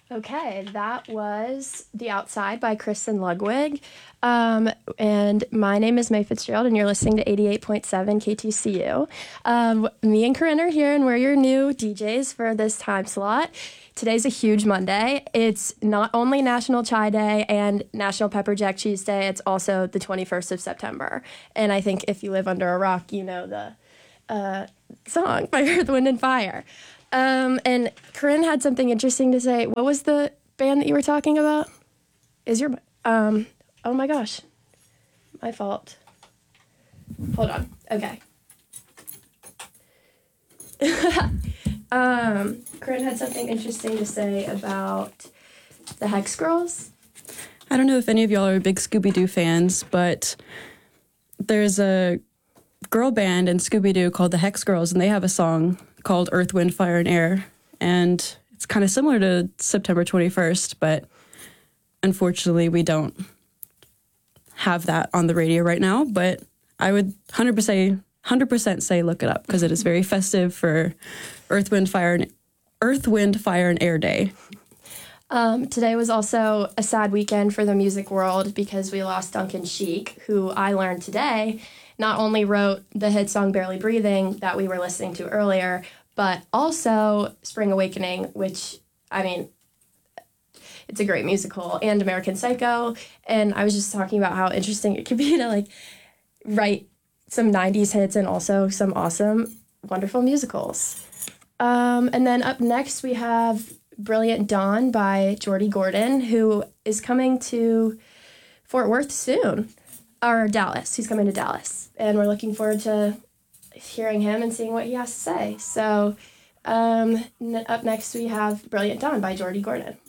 Okay, that was The Outside by Kristen Ludwig. And my name is May Fitzgerald, and you're listening to 88.7 KTCU. Me and Corinne are here, and we're your new DJs for this time slot. Today's a huge Monday. It's not only National Chai Day and National Pepper Jack Cheese Day, it's also the 21st of September. And I think if you live under a rock, you know the song by Earth, Wind, and Fire. And Corinne had something interesting to say. What was the band that you were talking about? Oh my gosh. My fault. Hold on. Okay. Corinne had something interesting to say about the Hex Girls. I don't know if any of y'all are big Scooby-Doo fans, but there's a girl band in Scooby-Doo called the Hex Girls, and they have a song called Earth, Wind, Fire, and Air. And it's kind of similar to September 21st, but unfortunately we don't have that on the radio right now. But I would 100% say look it up, because it is very festive for Earth, Wind, Fire, and Air Day. Today was also a sad weekend for the music world because we lost Duncan Sheik, who I learned today not only wrote the hit song Barely Breathing that we were listening to earlier, but also Spring Awakening, which, I mean, it's a great musical, and American Psycho. And I was just talking about how interesting it could be to write some 90s hits and also some awesome, wonderful musicals. And then up next we have Brilliant Dawn by Jordy Gordon, who is coming to Fort Worth soon. Or Dallas. He's coming to Dallas. And we're looking forward to hearing him and seeing what he has to say. So up next we have Brilliant Dawn by Jordy Gordon.